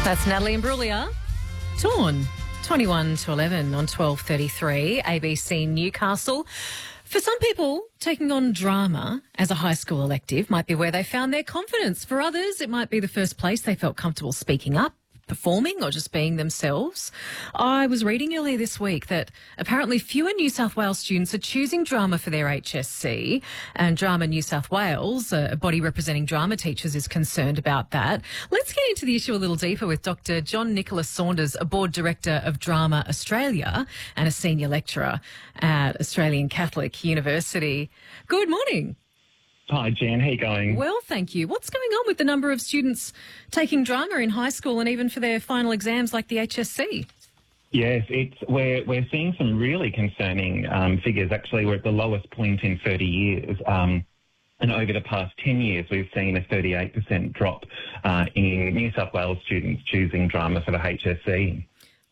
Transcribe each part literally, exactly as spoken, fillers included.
That's Natalie Imbruglia. Torn, twenty-one to eleven on twelve thirty-three, A B C Newcastle. For some people, taking on drama as a high school elective might be where they found their confidence. For others, it might be the first place they felt comfortable speaking up, performing, or just being themselves. I was reading earlier this week that apparently fewer New South Wales students are choosing drama for their H S C, and Drama New South Wales, a body representing drama teachers, is concerned about that. Let's get into the issue a little deeper with Doctor John Nicholas Saunders, a board director of Drama Australia and a senior lecturer at Australian Catholic University. Good morning. Hi, Jan. How are you going? Well, thank you. What's going on with the number of students taking drama in high school and even for their final exams like the H S C? Yes, it's we're we're seeing some really concerning um, figures. Actually, we're at the lowest point in thirty years. Um, and over the past ten years, we've seen a thirty-eight percent drop uh, in New South Wales students choosing drama for the H S C.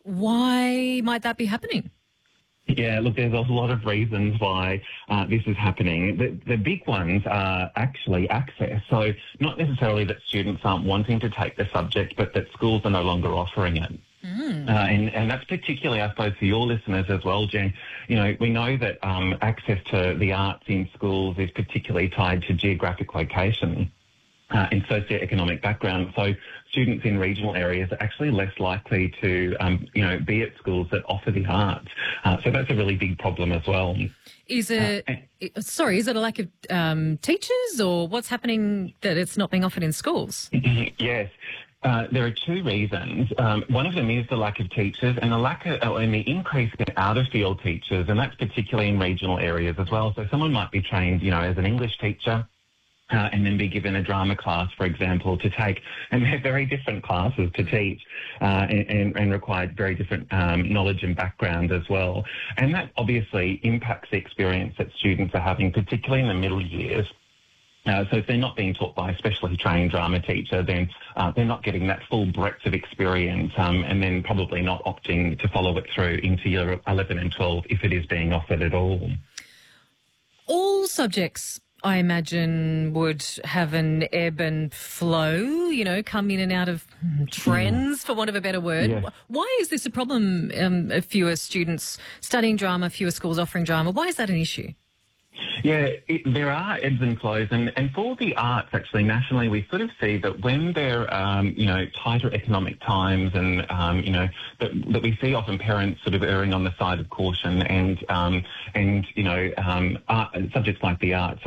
Why might that be happening? Yeah, look, there's a lot of reasons why uh, this is happening. The, the big ones are actually access. So not necessarily that students aren't wanting to take the subject, but that schools are no longer offering it. Mm. Uh, and, and that's particularly, I suppose, for your listeners as well, Jen. You know, we know that um, access to the arts in schools is particularly tied to geographic location. Uh, and socioeconomic background. So students in regional areas are actually less likely to, um, you know, be at schools that offer the arts. Uh, so that's a really big problem as well. Is it, uh, and, sorry, is it a lack of um, teachers, or what's happening that it's not being offered in schools? Yes. Uh, there are two reasons. Um, one of them is the lack of teachers and the lack of, uh, and the increase in out-of-field teachers, and that's particularly in regional areas as well. So someone might be trained, you know, as an English teacher, Uh, and then be given a drama class, for example, to take. And they're very different classes to teach uh, and, and, and require very different um, knowledge and background as well. And that obviously impacts the experience that students are having, particularly in the middle years. Uh, so if they're not being taught by a specially trained drama teacher, then uh, they're not getting that full breadth of experience um, and then probably not opting to follow it through into year eleven and twelve if it is being offered at all. All subjects, I imagine, would have an ebb and flow, you know, come in and out of trends, for want of a better word. Yes. Why is this a problem, um, of fewer students studying drama, fewer schools offering drama? Why is that an issue? Yeah, it, there are ebbs and flows, and, and for the arts, actually, nationally, we sort of see that when there are, um, you know, tighter economic times and, um, you know, that, that we see often parents sort of erring on the side of caution and, um, and you know, um, art, subjects like the arts